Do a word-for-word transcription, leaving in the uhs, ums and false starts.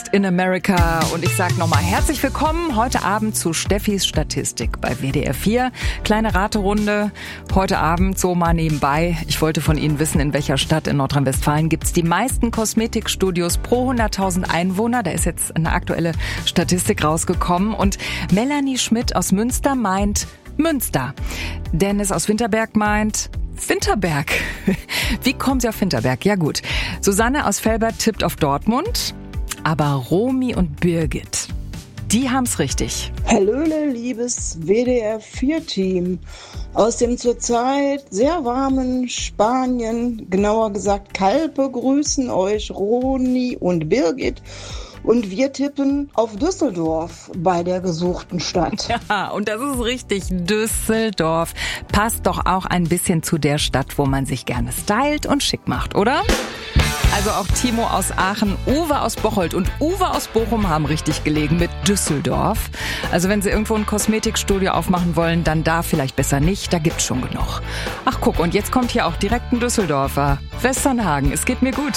in America. Und ich sag nochmal herzlich willkommen heute Abend zu Steffis Statistik bei W D R vier. Kleine Raterunde heute Abend so mal nebenbei. Ich wollte von Ihnen wissen, in welcher Stadt in Nordrhein-Westfalen gibt's die meisten Kosmetikstudios pro hunderttausend Einwohner. Da ist jetzt eine aktuelle Statistik rausgekommen. Und Melanie Schmidt aus Münster meint Münster. Dennis aus Winterberg meint Winterberg. Wie kommen Sie auf Winterberg? Ja gut. Susanne aus Velbert tippt auf Dortmund. Aber Romy und Birgit, die haben's richtig. Hallöle, liebes W D R vier Team. Aus dem zurzeit sehr warmen Spanien, genauer gesagt Calpe, grüßen euch Roni und Birgit. Und wir tippen auf Düsseldorf bei der gesuchten Stadt. Ja, und das ist richtig. Düsseldorf passt doch auch ein bisschen zu der Stadt, wo man sich gerne stylt und schick macht, oder? Also auch Timo aus Aachen, Uwe aus Bocholt und Uwe aus Bochum haben richtig gelegen mit Düsseldorf. Also wenn Sie irgendwo ein Kosmetikstudio aufmachen wollen, dann da vielleicht besser nicht, da gibt's schon genug. Ach guck, und jetzt kommt hier auch direkt ein Düsseldorfer. Westernhagen, es geht mir gut.